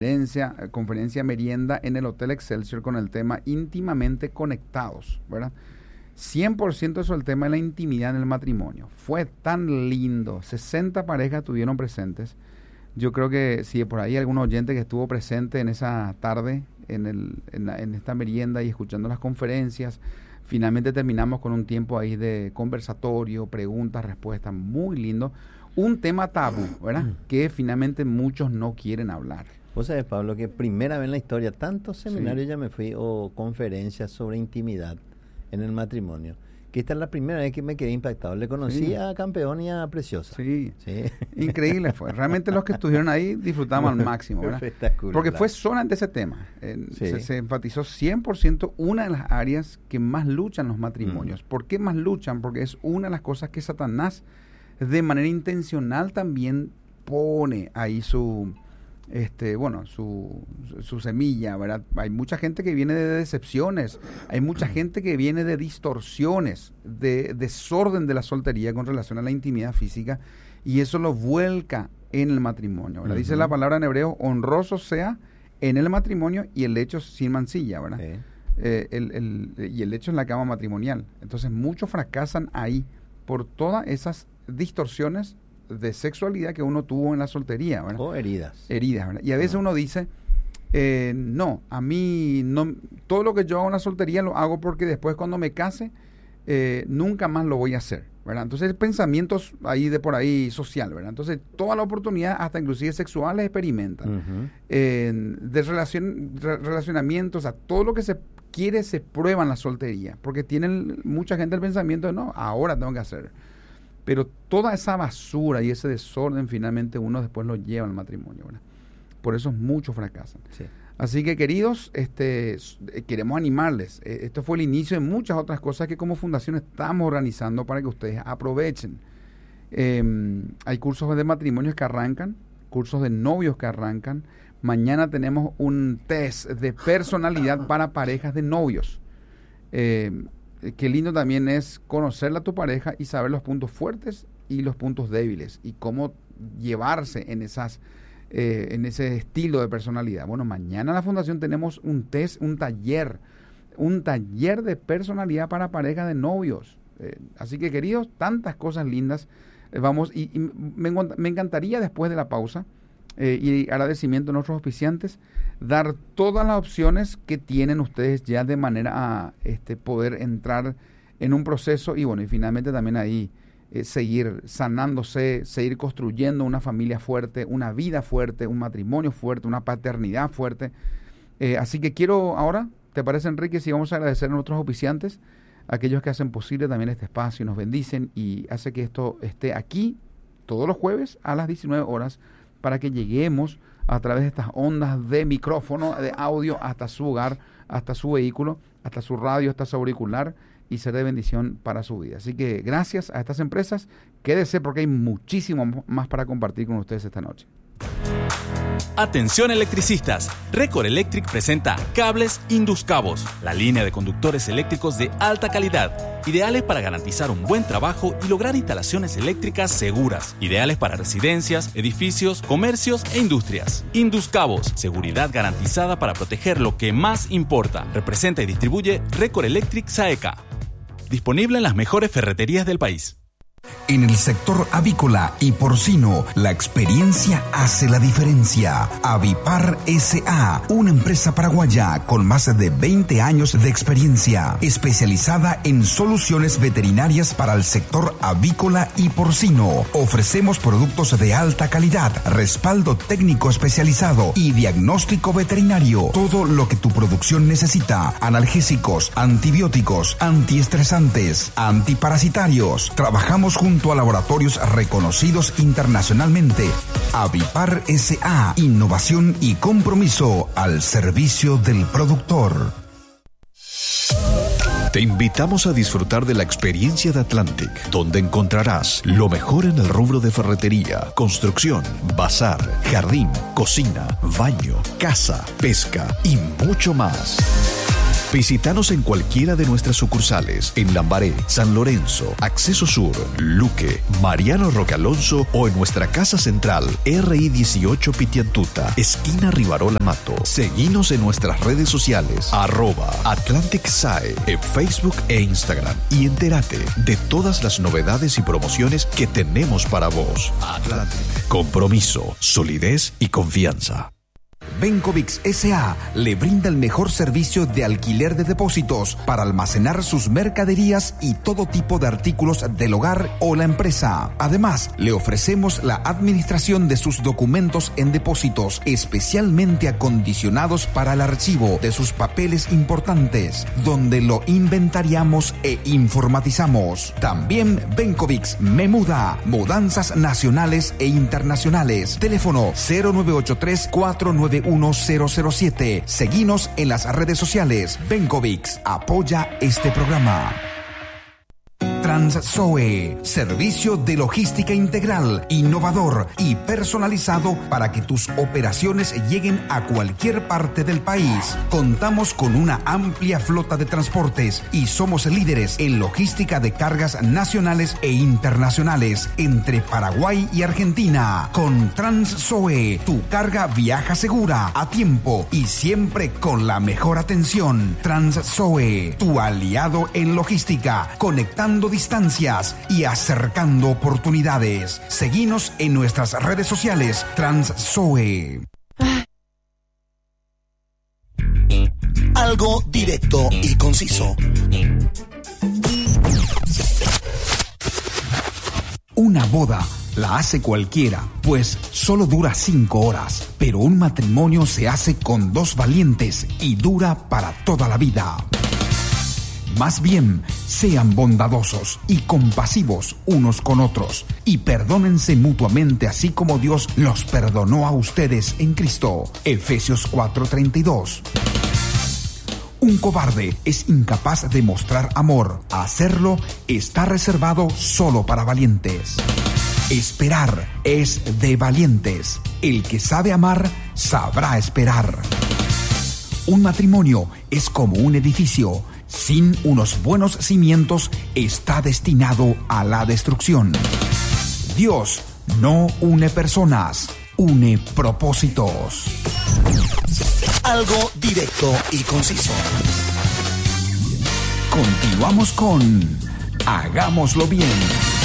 conferencia merienda en el Hotel Excelsior con el tema íntimamente conectados, ¿verdad? 100% eso el tema de la intimidad en el matrimonio. Fue tan lindo, 60 parejas estuvieron presentes. Yo creo que si por ahí algún oyente que estuvo presente en esa tarde, en esta merienda y escuchando las conferencias, finalmente terminamos con un tiempo ahí de conversatorio, preguntas, respuestas, muy lindo. Un tema tabú, ¿verdad? Que finalmente muchos no quieren hablar. Vos sabés, Pablo, que primera vez en la historia, tantos seminarios ya me fui, o conferencias sobre intimidad en el matrimonio, que esta es la primera vez que me quedé impactado. Le conocí a Campeón y a Preciosa. Sí. Increíble fue. Realmente los que estuvieron ahí disfrutamos al máximo, ¿verdad? Espectacular. Porque fue solamente ese tema. Se enfatizó 100% una de las áreas que más luchan los matrimonios. ¿Por qué más luchan? Porque es una de las cosas que Satanás de manera intencional también pone ahí su semilla, ¿verdad? Hay mucha gente que viene de decepciones, hay mucha gente que viene de distorsiones, de desorden de la soltería con relación a la intimidad física, y eso lo vuelca en el matrimonio, ¿verdad? Dice la palabra en hebreo, honroso sea en el matrimonio y el lecho sin mancilla, ¿verdad? Y el lecho en la cama matrimonial. Entonces muchos fracasan ahí por todas esas distorsiones de sexualidad que uno tuvo en la soltería, ¿verdad? O heridas. ¿Verdad? Y a veces uno dice, no, a mí no, todo lo que yo hago en la soltería lo hago porque después cuando me case, nunca más lo voy a hacer, ¿verdad? Entonces pensamientos ahí de por ahí social, ¿verdad? Entonces toda la oportunidad, hasta inclusive sexuales, experimentan. De relacionamientos, a todo lo que se quiere se prueba en la soltería, porque tienen mucha gente el pensamiento de, no, ahora tengo que hacer. Pero toda esa basura y ese desorden finalmente uno después lo lleva al matrimonio, ¿verdad? Por eso muchos fracasan. Sí. Así que, queridos, queremos animarles. Esto fue el inicio de muchas otras cosas que como fundación estamos organizando para que ustedes aprovechen. Hay cursos de matrimonios que arrancan, cursos de novios que arrancan. Mañana tenemos un test de personalidad para parejas de novios. Qué lindo también es conocerla a tu pareja y saber los puntos fuertes y los puntos débiles y cómo llevarse en ese estilo de personalidad. Bueno, mañana en la fundación tenemos un test, un taller de personalidad para parejas de novios. Así que, queridos, tantas cosas lindas. Me encantaría después de la pausa y agradecimiento a nuestros auspiciantes, dar todas las opciones que tienen ustedes ya de manera a poder entrar en un proceso y finalmente también ahí seguir sanándose, seguir construyendo una familia fuerte, una vida fuerte, un matrimonio fuerte, una paternidad fuerte. Así que quiero ahora, ¿te parece, Enrique, si vamos a agradecer a nuestros auspiciantes, aquellos que hacen posible también este espacio y nos bendicen y hace que esto esté aquí todos los jueves a las 19 horas para que lleguemos a través de estas ondas de micrófono, de audio, hasta su hogar, hasta su vehículo, hasta su radio, hasta su auricular, y ser de bendición para su vida. Así que gracias a estas empresas. Quédese porque hay muchísimo más para compartir con ustedes esta noche. Atención electricistas, Record Electric presenta Cables Induscabos, la línea de conductores eléctricos de alta calidad, ideales para garantizar un buen trabajo y lograr instalaciones eléctricas seguras, ideales para residencias, edificios, comercios e industrias. Induscabos, seguridad garantizada para proteger lo que más importa. Representa y distribuye Record Electric SAECA. Disponible en las mejores ferreterías del país. En el sector avícola y porcino, la experiencia hace la diferencia. Avipar S.A., una empresa paraguaya con más de 20 años de experiencia, especializada en soluciones veterinarias para el sector avícola y porcino. Ofrecemos productos de alta calidad, respaldo técnico especializado y diagnóstico veterinario. Todo lo que tu producción necesita: analgésicos, antibióticos, antiestresantes, antiparasitarios. Trabajamos junto a laboratorios reconocidos internacionalmente. Avipar S.A., innovación y compromiso al servicio del productor. Te invitamos a disfrutar de la experiencia de Atlantic, donde encontrarás lo mejor en el rubro de ferretería, construcción, bazar, jardín, cocina, baño, casa, pesca y mucho más. Visítanos en cualquiera de nuestras sucursales en Lambaré, San Lorenzo, Acceso Sur, Luque, Mariano Roque Alonso o en nuestra casa central RI 18 Pitiantuta, esquina Rivarola Mato. Seguinos en nuestras redes sociales @Atlantic SAE en Facebook e Instagram y entérate de todas las novedades y promociones que tenemos para vos. Atlantic. Compromiso, solidez y confianza. Bencovix S.A. le brinda el mejor servicio de alquiler de depósitos para almacenar sus mercaderías y todo tipo de artículos del hogar o la empresa. Además, le ofrecemos la administración de sus documentos en depósitos especialmente acondicionados para el archivo de sus papeles importantes, donde lo inventariamos e informatizamos. También Bencovix me muda, mudanzas nacionales e internacionales. Teléfono 0983-491-007. Seguinos en las redes sociales. Bencovix apoya este programa. TransZoe, servicio de logística integral, innovador y personalizado para que tus operaciones lleguen a cualquier parte del país. Contamos con una amplia flota de transportes y somos líderes en logística de cargas nacionales e internacionales entre Paraguay y Argentina. Con TransZoe, tu carga viaja segura, a tiempo y siempre con la mejor atención. TransZoe, tu aliado en logística, conectando distancias y acercando oportunidades. Seguinos en nuestras redes sociales. TransZoe. Algo directo y conciso. Una boda la hace cualquiera, pues solo dura 5 horas, pero un matrimonio se hace con 2 valientes y dura para toda la vida. Más bien, sean bondadosos y compasivos unos con otros y perdónense mutuamente así como Dios los perdonó a ustedes en Cristo. Efesios 4:32. Un cobarde es incapaz de mostrar amor. Hacerlo está reservado solo para valientes. Esperar es de valientes. El que sabe amar, sabrá esperar. Un matrimonio es como un edificio. Sin unos buenos cimientos, está destinado a la destrucción. Dios no une personas, une propósitos. Algo directo y conciso. Continuamos con Hagámoslo bien.